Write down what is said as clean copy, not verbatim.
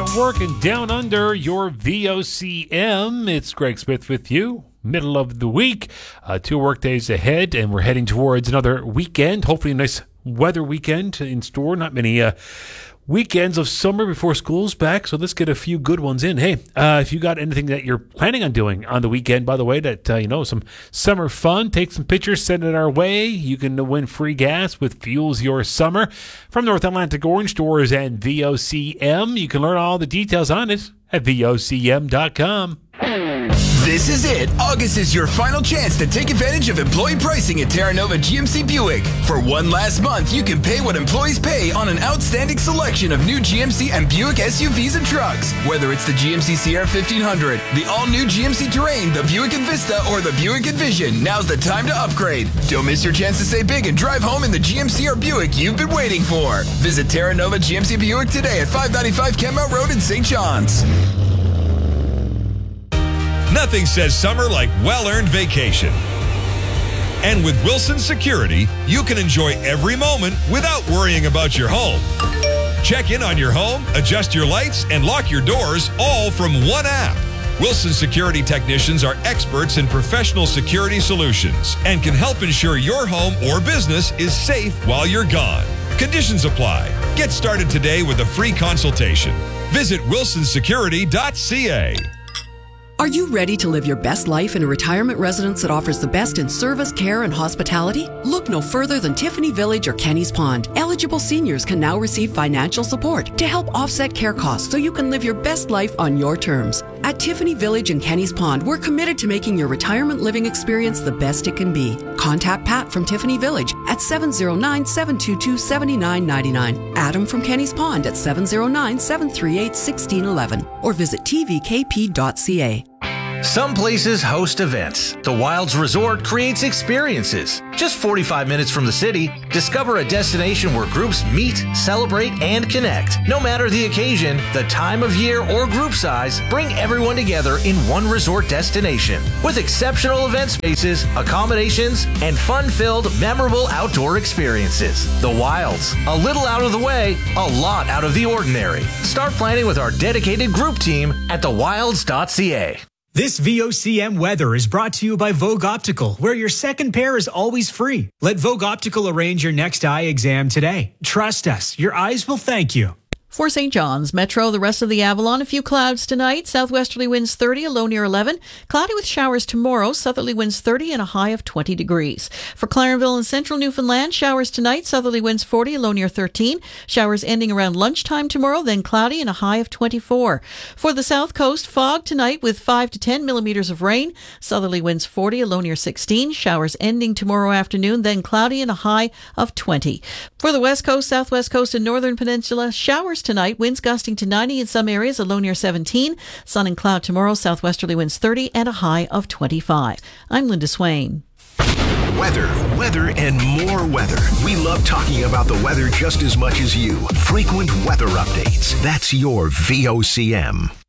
of work and down under your VOCM. It's Greg Smith with you. Middle of the week, 2 work days ahead, and we're heading towards another weekend. Hopefully a nice weather weekend in store. Not many weekends of summer before school's back, so let's get a few good ones in. Hey, if you got anything that you're planning on doing on the weekend, by the way, that, some summer fun, take some pictures, send it our way. You can win free gas with Fuels Your Summer from North Atlantic Orange Stores and VOCM. You can learn all the details on it at VOCM.com. This is it. August is your final chance to take advantage of employee pricing at Terra Nova GMC Buick. For one last month, you can pay what employees pay on an outstanding selection of new GMC and Buick SUVs and trucks. Whether it's the GMC Sierra 1500, the all-new GMC Terrain, the Buick Envista, or the Buick Envision, now's the time to upgrade. Don't miss your chance to save big and drive home in the GMC or Buick you've been waiting for. Visit Terra Nova GMC Buick today at 595 Kenmount Road in St. John's. Nothing says summer like well-earned vacation. And with Wilson Security, you can enjoy every moment without worrying about your home. Check in on your home, adjust your lights, and lock your doors all from one app. Wilson Security technicians are experts in professional security solutions and can help ensure your home or business is safe while you're gone. Conditions apply. Get started today with a free consultation. Visit wilsonsecurity.ca. Are you ready to live your best life in a retirement residence that offers the best in service, care, and hospitality? Look no further than Tiffany Village or Kenny's Pond. Eligible seniors can now receive financial support to help offset care costs so you can live your best life on your terms. At Tiffany Village and Kenny's Pond, we're committed to making your retirement living experience the best it can be. Contact Pat from Tiffany Village at 709-722-7999. Adam from Kenny's Pond at 709-738-1611. Or visit tvkp.ca. Some places host events. The Wilds Resort creates experiences. Just 45 minutes from the city, discover a destination where groups meet, celebrate, and connect. No matter the occasion, the time of year, or group size, bring everyone together in one resort destination. With exceptional event spaces, accommodations, and fun-filled, memorable outdoor experiences. The Wilds. A little out of the way, a lot out of the ordinary. Start planning with our dedicated group team at thewilds.ca. This VOCM weather is brought to you by Vogue Optical, where your second pair is always free. Let Vogue Optical arrange your next eye exam today. Trust us, your eyes will thank you. For St. John's Metro, the rest of the Avalon, a few clouds tonight. Southwesterly winds 30, a low near 11. Cloudy with showers tomorrow. Southerly winds 30 and a high of 20 degrees. For Clarenville and central Newfoundland, showers tonight. Southerly winds 40, a low near 13. Showers ending around lunchtime tomorrow, then cloudy and a high of 24. For the south coast, fog tonight with 5 to 10 millimeters of rain. Southerly winds 40, a low near 16. Showers ending tomorrow afternoon, then cloudy and a high of 20. For the west coast, southwest coast, and northern peninsula, showers tonight, winds gusting to 90 in some areas, a low near 17. Sun and cloud tomorrow, southwesterly winds 30 and a high of 25. I'm Linda Swain. Weather, and more weather. We love talking about the weather just as much as you. Frequent weather updates. That's your VOCM.